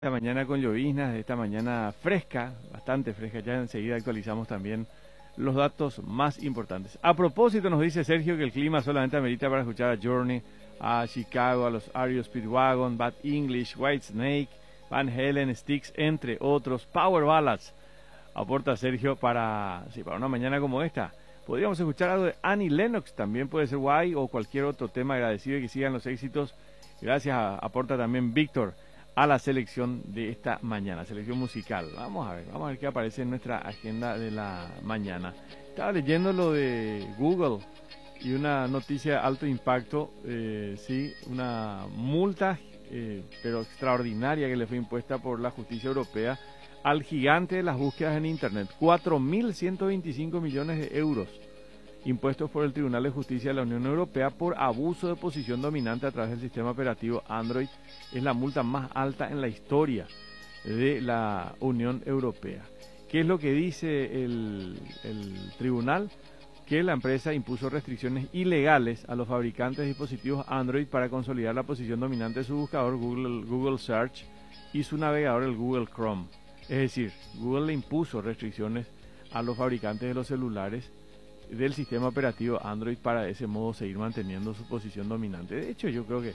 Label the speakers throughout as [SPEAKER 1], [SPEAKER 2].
[SPEAKER 1] Esta mañana con lloviznas, esta mañana fresca, bastante fresca, ya enseguida actualizamos también los datos más importantes. A propósito, nos dice Sergio que el clima solamente amerita para escuchar a Journey, a Chicago, a los REO Speedwagon, Bad English, Whitesnake, Van Halen, Styx, entre otros, Power Ballads. Aporta Sergio para una mañana como esta. Podríamos escuchar algo de Annie Lennox, también puede ser guay, o cualquier otro tema. Agradecido y que sigan los éxitos. Gracias, aporta también Víctor a la selección de esta mañana, selección musical. Vamos a ver qué aparece en nuestra agenda de la mañana. Estaba leyendo lo de Google y una noticia de alto impacto, una multa, pero extraordinaria, que le fue impuesta por la justicia europea al gigante de las búsquedas en Internet. 4.125 millones de euros impuestos por el Tribunal de Justicia de la Unión Europea por abuso de posición dominante a través del sistema operativo Android. Es la multa más alta en la historia de la Unión Europea. ¿Qué es lo que dice el tribunal? Que la empresa impuso restricciones ilegales a los fabricantes de dispositivos Android para consolidar la posición dominante de su buscador Google Search y su navegador, el Google Chrome. Es decir, Google le impuso restricciones a los fabricantes de los celulares del sistema operativo Android para de ese modo seguir manteniendo su posición dominante. De hecho, yo creo que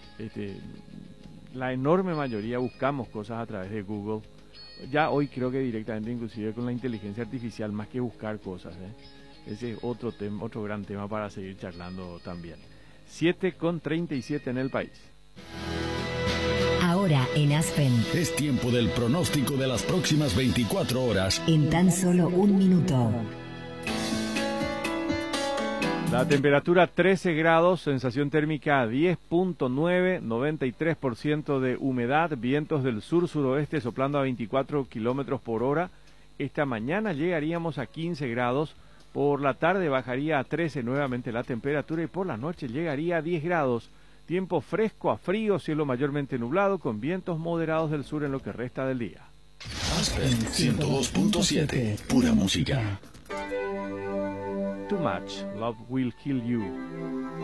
[SPEAKER 1] la enorme mayoría buscamos cosas a través de Google. Ya hoy creo que directamente, inclusive con la inteligencia artificial, más que buscar cosas. Ese es otro tema, otro gran tema para seguir charlando también. 7:37 en el país.
[SPEAKER 2] Ahora en Aspen.
[SPEAKER 3] Es tiempo del pronóstico de las próximas 24 horas.
[SPEAKER 2] En tan solo un minuto.
[SPEAKER 1] La temperatura 13 grados, sensación térmica 10.9, 93% de humedad, vientos del sur-suroeste soplando a 24 kilómetros por hora. Esta mañana llegaríamos a 15 grados, por la tarde bajaría a 13 nuevamente la temperatura y por la noche llegaría a 10 grados. Tiempo fresco a frío, cielo mayormente nublado con vientos moderados del sur en lo que resta del día.
[SPEAKER 3] Aspen 102.7, pura música.
[SPEAKER 1] Too Much, Love Will Kill You.